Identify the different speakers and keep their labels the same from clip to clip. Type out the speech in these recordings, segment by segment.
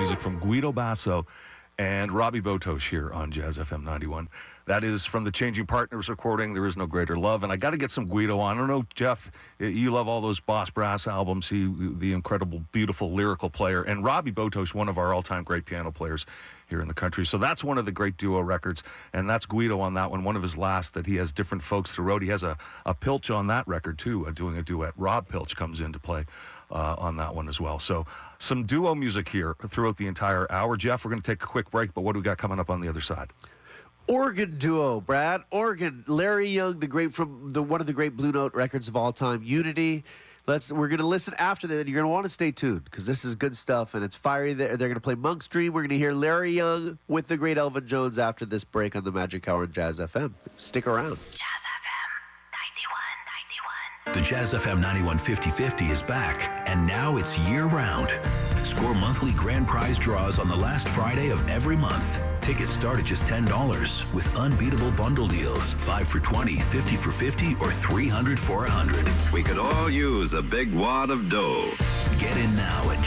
Speaker 1: music from Guido Basso and Robbie Botosh here on Jazz FM 91. That is from the Changing Partners recording, There Is No Greater Love. And I got to get some Guido on. I don't know, Jeff, you love all those Boss Brass albums. The incredible, beautiful, lyrical player. And Robbie Botosh, one of our all-time great piano players here in the country. So that's one of the great duo records. And that's Guido on that one, one of his last that he has different folks throughout. He has a Pilch on that record, too, doing a duet. Rob Pilch comes in to play on that one as well. So some duo music here throughout the entire hour. Jeff, we're going to take a quick break, but what do we got coming up on the other side?
Speaker 2: Organ duo, Brad. Organ. Larry Young, the great from one of the great Blue Note records of all time, Unity. We're going to listen after that. You're going to want to stay tuned because this is good stuff and it's fiery. They're going to play Monk's Dream. We're going to hear Larry Young with the great Elvin Jones after this break on the Magic Hour on Jazz FM. Stick around.
Speaker 3: Jazz FM 91.
Speaker 4: The Jazz FM 91 50/50 is back, and now it's year-round. Score monthly grand prize draws on the last Friday of every month. Tickets start at just $10 with unbeatable bundle deals. 5 for $20, 50 for $50, or 300 for $100.
Speaker 5: We could all use a big wad of dough.
Speaker 4: Get in now at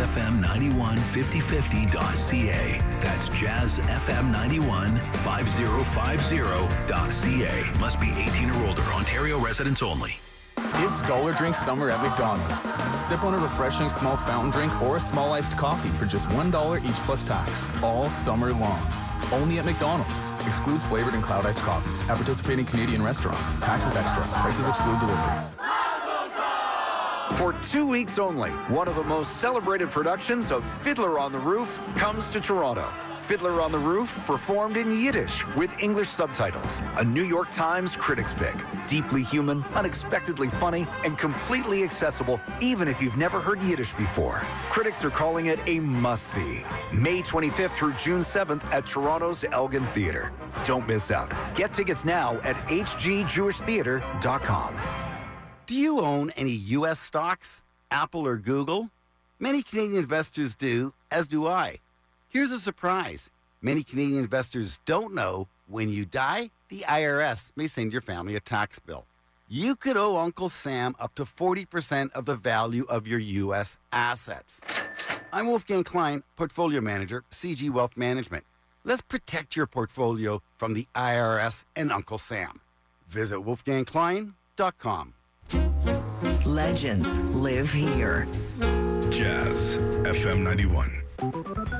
Speaker 4: jazzfm915050.ca. That's jazzfm915050.ca. Must be 18 or older. Ontario residents only.
Speaker 6: It's Dollar Drink Summer at McDonald's. Sip on a refreshing small fountain drink or a small iced coffee for just $1 each plus tax, all summer long. Only at McDonald's. Excludes flavored and cloud iced coffees at participating Canadian restaurants. Taxes extra. Prices exclude delivery.
Speaker 7: For 2 weeks only, one of the most celebrated productions of Fiddler on the Roof comes to Toronto. Fiddler on the Roof performed in Yiddish with English subtitles. A New York Times critics pick. Deeply human, unexpectedly funny, and completely accessible even if you've never heard Yiddish before. Critics are calling it a must-see. May 25th through June 7th at Toronto's Elgin Theatre. Don't miss out. Get tickets now at hgjewishtheatre.com.
Speaker 8: Do you own any U.S. stocks, Apple or Google? Many Canadian investors do, as do I. Here's a surprise. Many Canadian investors don't know when you die, the IRS may send your family a tax bill. You could owe Uncle Sam up to 40% of the value of your U.S. assets. I'm Wolfgang Klein, Portfolio Manager, CG Wealth Management. Let's protect your portfolio from the IRS and Uncle Sam. Visit wolfgangklein.com.
Speaker 3: Legends live here.
Speaker 1: Jazz FM 91.